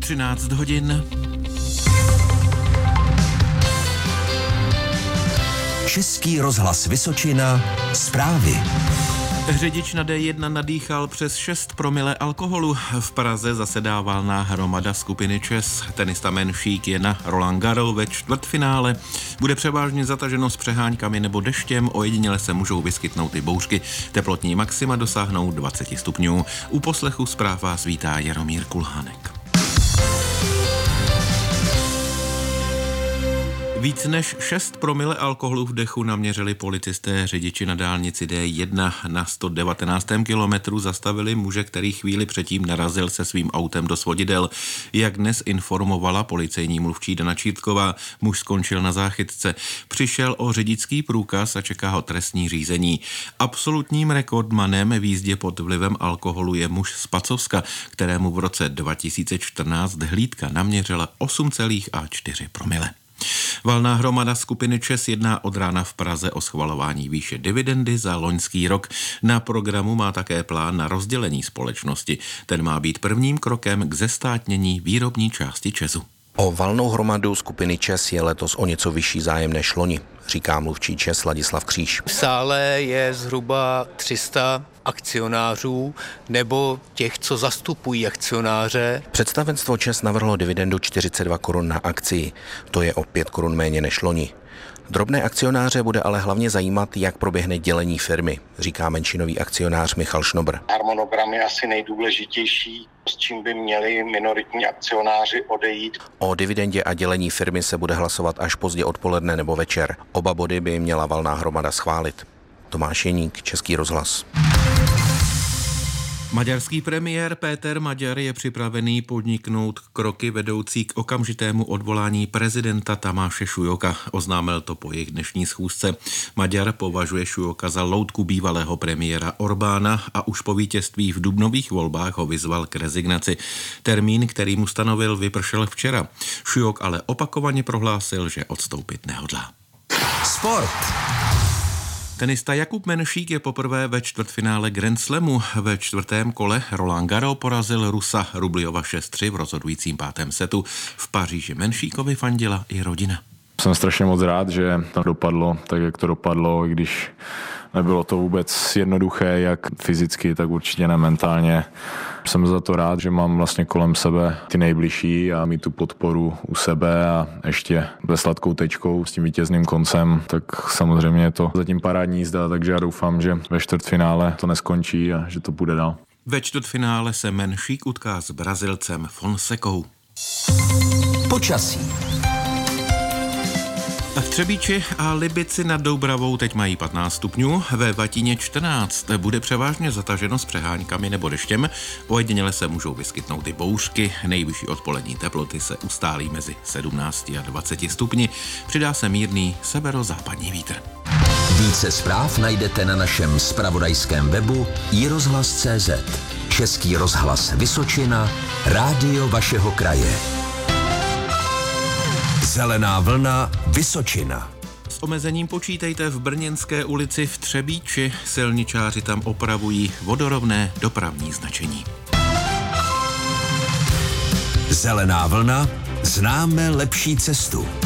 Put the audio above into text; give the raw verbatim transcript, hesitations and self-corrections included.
třináct hodin. Český rozhlas Vysočina, zprávy. Řidič na D jedna nadýchal přes šest promile alkoholu. V Praze zasedá valná hromada skupiny ČES. Tenista Menšík je na Roland Garros ve čtvrtfinále. Bude převážně zataženo s přeháňkami nebo deštěm, ojediněle se můžou vyskytnout i bouřky. Teplotní maxima dosáhnou dvacet stupňů. U poslechu zpráv vás vítá Jaromír Kulhánek. Víc než šest promile alkoholu v dechu naměřili policisté. Řidiči na dálnici D jedna na sto devatenáctém kilometru zastavili muže, který chvíli předtím narazil se svým autem do svodidel. Jak dnes informovala policejní mluvčí Dana Čítková, muž skončil na záchytce. Přišel o řidičský průkaz a čeká ho trestní řízení. Absolutním rekordmanem v jízdě pod vlivem alkoholu je muž z Pacovska, kterému v roce dva tisíce čtrnáct hlídka naměřila osm celá čtyři promile. Valná hromada skupiny ČES jedná od rána v Praze o schvalování výše dividendy za loňský rok. Na programu má také plán na rozdělení společnosti. Ten má být prvním krokem k zestátnění výrobní části ČESu. O valnou hromadu skupiny ČES je letos o něco vyšší zájem než loni, říká mluvčí ČES Ladislav Kříž. V sále je zhruba tři sta akcionářů nebo těch, co zastupují akcionáře. Představenstvo ČES navrhlo dividendu čtyřicet dva korun na akcii. To je o pět korun méně než loni. Drobné akcionáře bude ale hlavně zajímat, jak proběhne dělení firmy, říká menšinový akcionář Michal Šnobr. Harmonogram je asi nejdůležitější, s čím by měli minoritní akcionáři odejít. O dividendě a dělení firmy se bude hlasovat až pozdě odpoledne nebo večer. Oba body by měla valná hromada schválit. Tomáš Jeník, Český rozhlas. Maďarský premiér Péter Maďar je připravený podniknout kroky vedoucí k okamžitému odvolání prezidenta Tamáše Šujoka. Oznámil to po jejich dnešní schůzce. Maďar považuje Šujoka za loutku bývalého premiéra Orbána a už po vítězství v dubnových volbách ho vyzval k rezignaci. Termín, který mu stanovil, vypršel včera. Šujok ale opakovaně prohlásil, že odstoupit nehodlá. Sport. Tenista Jakub Menšík je poprvé ve čtvrtfinále Grand Slamu. Ve čtvrtém kole Roland Garros porazil Rusa Rubljova šest tři v rozhodujícím pátém setu. V Paříži Menšíkovi fandila i rodina. Jsem strašně moc rád, že to dopadlo tak, jak to dopadlo, i když nebylo to vůbec jednoduché, jak fyzicky, tak určitě ne mentálně. Jsem za to rád, že mám vlastně kolem sebe ty nejbližší a mít tu podporu u sebe a ještě ve sladkou tečkou s tím vítězným koncem, tak samozřejmě je to zatím parádní jízda, takže já doufám, že ve čtvrtfinále to neskončí a že to bude dál. Ve čtvrtfinále se Menšík utká s Brazilcem Fonsecou. Počasí. V Třebíči a Libici nad Doubravou teď mají patnáct stupňů, ve Vatíně čtrnáct. Bude převážně zataženo s přeháňkami nebo deštěm, ojediněle se můžou vyskytnout i bouřky, nejvyšší odpolední teploty se ustálí mezi sedmnáct a dvacet stupni, přidá se mírný severozápadní vítr. Více zpráv najdete na našem zpravodajském webu i rozhlas tečka cé zet. Český rozhlas Vysočina, rádio vašeho kraje. Zelená vlna Vysočina. S omezením počítejte v Brněnské ulici v Třebíči. Silničáři tam opravují vodorovné dopravní značení. Zelená vlna, známe lepší cestu.